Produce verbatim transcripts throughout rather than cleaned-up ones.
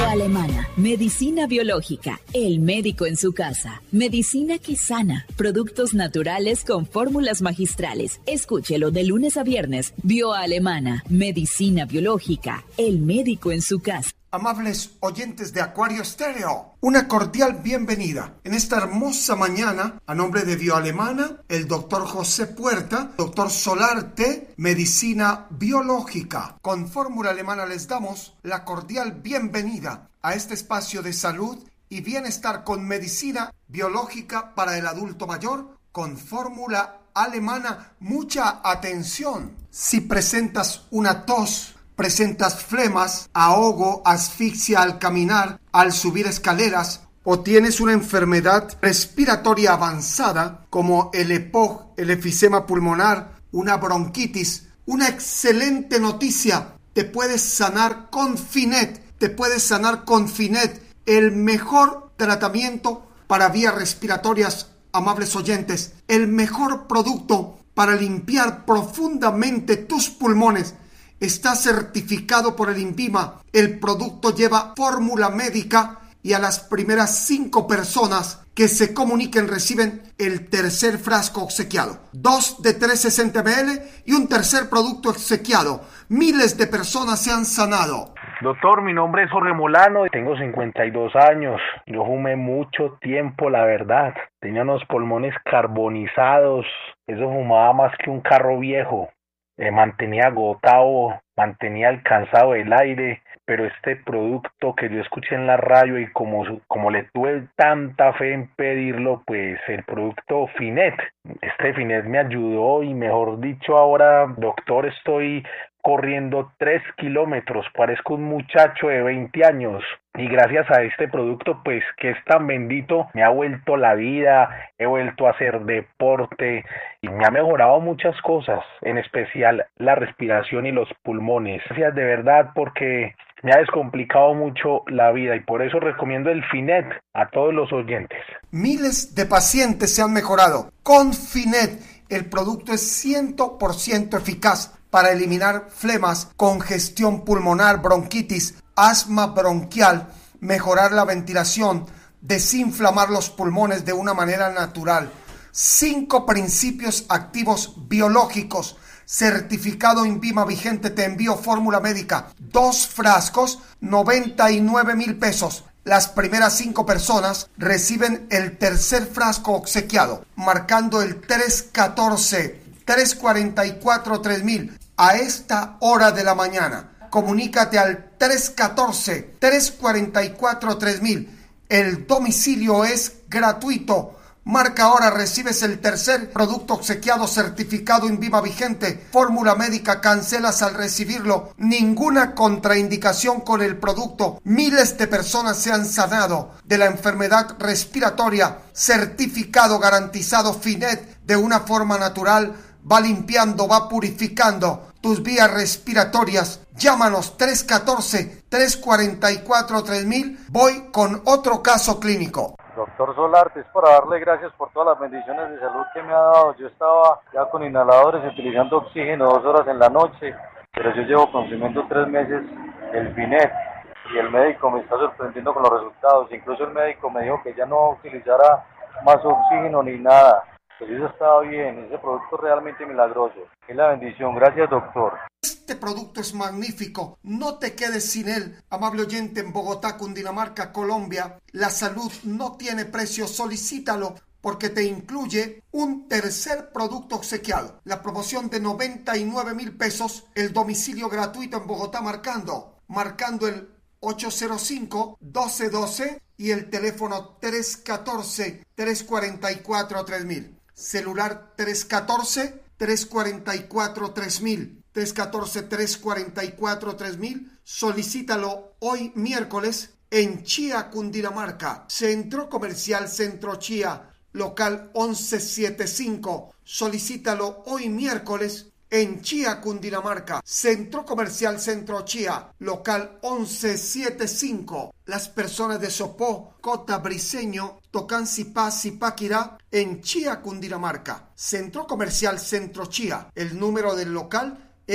Bioalemana, medicina biológica, el médico en su casa, medicina que sana, productos naturales con fórmulas magistrales. Escúchelo de lunes a viernes. Bioalemana, medicina biológica, el médico en su casa. Amables oyentes de Acuario Estéreo, una cordial bienvenida en esta hermosa mañana a nombre de Bioalemana, el doctor José Puerta, doctor Solarte, medicina biológica. Con fórmula alemana les damos la cordial bienvenida a este espacio de salud y bienestar con medicina biológica para el adulto mayor con fórmula alemana. Mucha atención. Si presentas una tos, presentas flemas, ahogo, asfixia al caminar, al subir escaleras, o tienes una enfermedad respiratoria avanzada como el E P O C, el efisema pulmonar, una bronquitis, una excelente noticia: te puedes sanar con Finet, te puedes sanar con Finet, el mejor tratamiento para vías respiratorias, amables oyentes, el mejor producto para limpiar profundamente tus pulmones. Está certificado por el INVIMA. El producto lleva fórmula médica y a las primeras cinco personas que se comuniquen reciben el tercer frasco obsequiado. Dos de trescientos sesenta mililitros y un tercer producto obsequiado. Miles de personas se han sanado. Doctor, mi nombre es Jorge Molano, tengo cincuenta y dos años. Yo fumé mucho tiempo, la verdad. Tenía unos pulmones carbonizados. Eso fumaba más que un carro viejo. Eh, mantenía agotado, mantenía alcanzado el aire, pero este producto que yo escuché en la radio y como, como le tuve tanta fe en pedirlo, pues el producto Finet, este Finet me ayudó y mejor dicho ahora, doctor, estoy corriendo tres kilómetros, parezco un muchacho de veinte años. Y gracias a este producto, pues, que es tan bendito, me ha vuelto la vida, he vuelto a hacer deporte y me ha mejorado muchas cosas, en especial la respiración y los pulmones. Gracias de verdad porque me ha descomplicado mucho la vida y por eso recomiendo el Finet a todos los oyentes. Miles de pacientes se han mejorado con Finet. El producto es cien por ciento eficaz para eliminar flemas, congestión pulmonar, bronquitis, asma bronquial, mejorar la ventilación, desinflamar los pulmones de una manera natural. Cinco principios activos biológicos, certificado INVIMA vigente. Te envío fórmula médica, dos frascos, noventa y nueve mil pesos. Las primeras cinco personas reciben el tercer frasco obsequiado, marcando el tres catorce, tres cuarenta y cuatro, tres mil a esta hora de la mañana. Comunícate al tres catorce, tres cuarenta y cuatro, tres mil. El domicilio es gratuito. Marca ahora, recibes el tercer producto obsequiado, certificado INVIMA vigente, fórmula médica, cancelas al recibirlo. Ninguna contraindicación con el producto. Miles de personas se han sanado de la enfermedad respiratoria. Certificado, garantizado Finet de una forma natural. Va limpiando, va purificando tus vías respiratorias. Llámanos tres catorce, tres cuarenta y cuatro, tres mil. Voy con otro caso clínico. Doctor Solarte, es para darle gracias por todas las bendiciones de salud que me ha dado. Yo estaba ya con inhaladores, utilizando oxígeno dos horas en la noche, pero yo llevo consumiendo tres meses el Finet y el médico me está sorprendiendo con los resultados. Incluso el médico me dijo que ya no utilizara más oxígeno ni nada. Pues eso estaba bien, ese producto es realmente milagroso. Es la bendición, gracias doctor. Este producto es magnífico, no te quedes sin él, amable oyente en Bogotá, Cundinamarca, Colombia. La salud no tiene precio, solicítalo porque te incluye un tercer producto obsequiado. La promoción de noventa y nueve mil pesos, el domicilio gratuito en Bogotá marcando, marcando el ocho cero cinco, doce doce y el teléfono tres catorce, tres cuarenta y cuatro, tres mil. Celular tres catorce, tres cuarenta y cuatro, tres mil. tres catorce, tres cuarenta y cuatro, tres mil. Solicítalo hoy miércoles en Chía, Cundinamarca. Centro Comercial Centro Chía, local once setenta y cinco. Solicítalo hoy miércoles en Chía, Cundinamarca. Centro Comercial Centro Chía, local once setenta y cinco. Las personas de Sopó, Cota, Briceño, Tocancipá, Zipaquirá, en Chía, Cundinamarca. Centro Comercial Centro Chía. El número del local es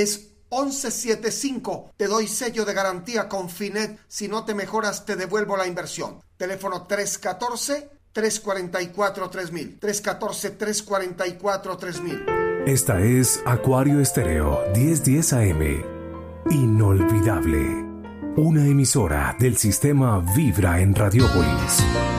once setenta y cinco. Te doy sello de garantía con Finet. Si no te mejoras, te devuelvo la inversión. Teléfono tres uno cuatro, tres cuatro cuatro, tres mil. tres uno cuatro, tres cuatro cuatro, tres mil. Esta es Acuario Estéreo diez diez A M. Inolvidable. Una emisora del sistema Vibra en Radiópolis.